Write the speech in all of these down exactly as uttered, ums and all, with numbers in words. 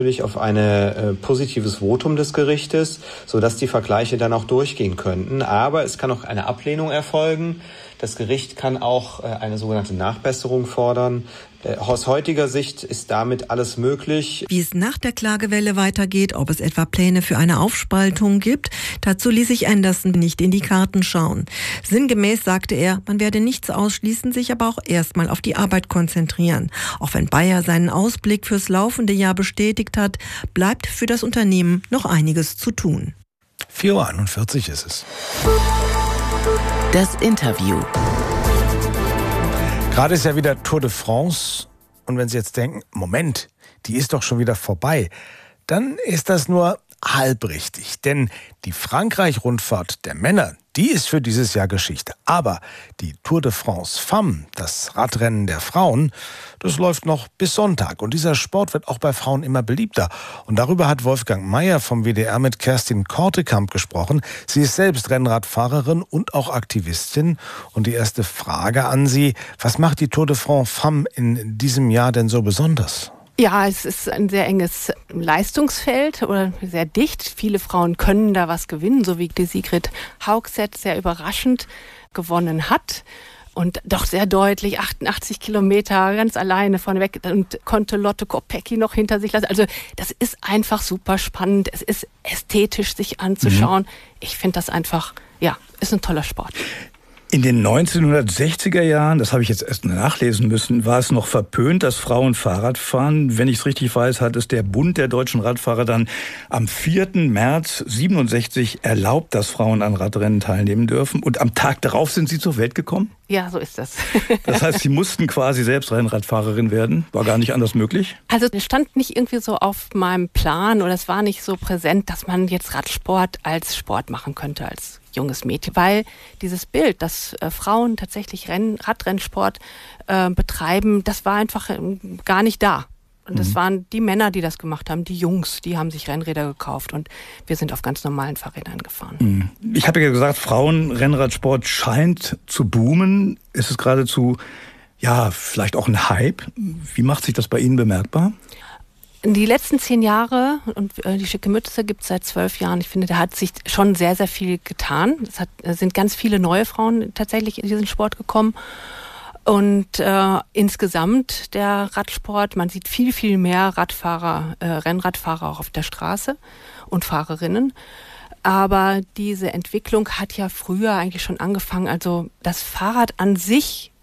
Natürlich auf ein äh, positives Votum des Gerichtes, sodass die Vergleiche dann auch durchgehen könnten. Aber es kann auch eine Ablehnung erfolgen. Das Gericht kann auch äh, eine sogenannte Nachbesserung fordern. Äh, aus heutiger Sicht ist damit alles möglich. Wie es nach der Klagewelle weitergeht, ob es etwa Pläne für eine Aufspaltung gibt, dazu ließ sich Anderson nicht in die Karten schauen. Sinngemäß sagte er, man werde nichts ausschließen, sich aber auch erstmal auf die Arbeit konzentrieren. Auch wenn Bayer seinen Ausblick fürs laufende Jahr bestätigt hat, bleibt für das Unternehmen noch einiges zu tun. vier Uhr einundvierzig ist es. Das Interview. Gerade ist ja wieder Tour de France. Und wenn Sie jetzt denken, Moment, die ist doch schon wieder vorbei, dann ist das nur halb richtig. Denn die Frankreich-Rundfahrt der Männer, die ist für dieses Jahr Geschichte. Aber die Tour de France Femmes, das Radrennen der Frauen, das läuft noch bis Sonntag. Und dieser Sport wird auch bei Frauen immer beliebter. Und darüber hat Wolfgang Mayer vom W D R mit Kerstin Kortekamp gesprochen. Sie ist selbst Rennradfahrerin und auch Aktivistin. Und die erste Frage an Sie, was macht die Tour de France Femmes in diesem Jahr denn so besonders? Ja, es ist ein sehr enges Leistungsfeld oder sehr dicht. Viele Frauen können da was gewinnen, so wie die Sigrid Haugset sehr überraschend gewonnen hat. Und doch sehr deutlich, achtundachtzig Kilometer ganz alleine vorneweg und konnte Lotte Kopecky noch hinter sich lassen. Also das ist einfach super spannend. Es ist ästhetisch, sich anzuschauen. Mhm. Ich finde das einfach, ja, ist ein toller Sport. In den neunzehnhundertsechziger Jahren, das habe ich jetzt erst nachlesen müssen, war es noch verpönt, dass Frauen Fahrrad fahren. Wenn ich es richtig weiß, hat es der Bund der deutschen Radfahrer dann am vierten März siebenundsechzig erlaubt, dass Frauen an Radrennen teilnehmen dürfen. Und am Tag darauf sind sie zur Welt gekommen? Ja, so ist das. Das heißt, sie mussten quasi selbst Rennradfahrerin werden? War gar nicht anders möglich? Also es stand nicht irgendwie so auf meinem Plan oder es war nicht so präsent, dass man jetzt Radsport als Sport machen könnte, als junges Mädchen, weil dieses Bild, dass äh, Frauen tatsächlich Renn, Radrennsport äh, betreiben, das war einfach äh, gar nicht da. Und das mhm. waren die Männer, die das gemacht haben, die Jungs, die haben sich Rennräder gekauft und wir sind auf ganz normalen Fahrrädern gefahren. Mhm. Ich habe ja gesagt, Frauenrennradsport scheint zu boomen. Ist es geradezu, ja, vielleicht auch ein Hype? Wie macht sich das bei Ihnen bemerkbar? Die letzten zehn Jahre, und äh, die Schicke Mütze gibt es seit zwölf Jahren, ich finde, da hat sich schon sehr, sehr viel getan. Es hat, es sind ganz viele neue Frauen tatsächlich in diesen Sport gekommen. Und äh, insgesamt der Radsport, man sieht viel, viel mehr Radfahrer, äh, Rennradfahrer auch auf der Straße und Fahrerinnen. Aber diese Entwicklung hat ja früher eigentlich schon angefangen. Also das Fahrrad an sich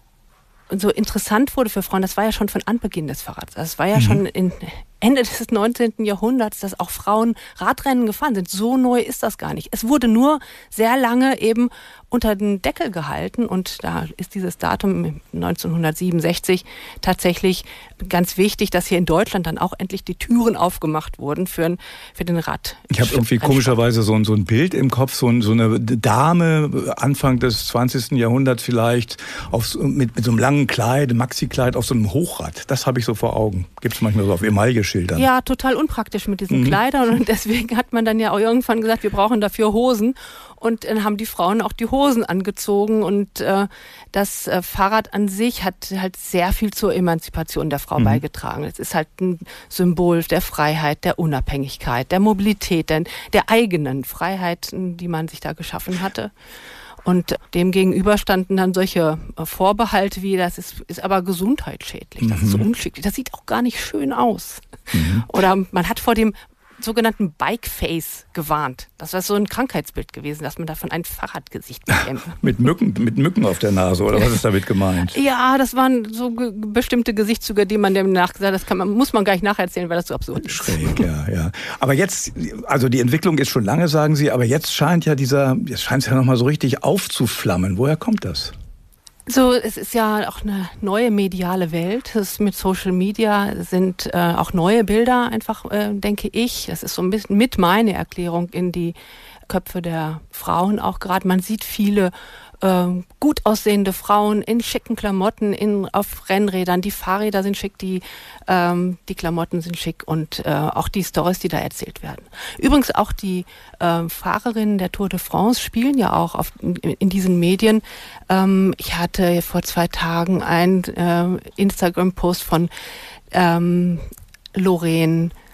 so interessant wurde für Frauen, das war ja schon von Anbeginn des Fahrrads. Das war ja mhm. schon in Ende des neunzehnten Jahrhunderts, dass auch Frauen Radrennen gefahren sind. So neu ist das gar nicht. Es wurde nur sehr lange eben unter den Deckel gehalten und da ist dieses Datum neunzehnhundertsiebenundsechzig tatsächlich ganz wichtig, dass hier in Deutschland dann auch endlich die Türen aufgemacht wurden für, für den Rad. Ich habe irgendwie komischerweise so ein, so ein Bild im Kopf, so, ein, so eine Dame Anfang des zwanzigsten Jahrhunderts vielleicht auf, mit, mit so einem langen Kleid, Maxi-Kleid auf so einem Hochrad. Das habe ich so vor Augen. Gibt es manchmal so auf Emaille-Schildern. Ja, total unpraktisch mit diesen mhm. Kleidern und deswegen hat man dann ja auch irgendwann gesagt, wir brauchen dafür Hosen. Und dann haben die Frauen auch die Hosen angezogen und äh, das äh, Fahrrad an sich hat halt sehr viel zur Emanzipation der Frau mhm. beigetragen. Es ist halt ein Symbol der Freiheit, der Unabhängigkeit, der Mobilität, der, der eigenen Freiheit, die man sich da geschaffen hatte. Und dem gegenüber standen dann solche Vorbehalte wie, das ist, ist aber gesundheitsschädlich, das mhm. ist so unschicklich, das sieht auch gar nicht schön aus. Mhm. Oder man hat vor dem sogenannten Bike-Face gewarnt. Das war so ein Krankheitsbild gewesen, dass man davon ein Fahrradgesicht bekäme. mit Mücken, mit Mücken auf der Nase, oder was ist damit gemeint? Ja, das waren so ge- bestimmte Gesichtszüge, die man dem nachgesagt hat, das kann man, muss man gar nicht nacherzählen, weil das so absurd ist. Schräg, ja, ja. Aber jetzt, also die Entwicklung ist schon lange, sagen Sie, aber jetzt scheint ja dieser, jetzt scheint es ja nochmal so richtig aufzuflammen. Woher kommt das? So, es ist ja auch eine neue mediale Welt. Das ist mit Social Media sind äh, auch neue Bilder einfach, äh, denke ich. Das ist so ein bisschen mit meine Erklärung in die Köpfe der Frauen auch gerade. Man sieht viele äh, gut aussehende Frauen in schicken Klamotten, in, auf Rennrädern. Die Fahrräder sind schick, die, ähm, die Klamotten sind schick und äh, auch die Storys, die da erzählt werden. Übrigens auch die äh, Fahrerinnen der Tour de France spielen ja auch auf, in, in diesen Medien. Ähm, ich hatte vor zwei Tagen einen äh, Instagram-Post von ähm, Lorraine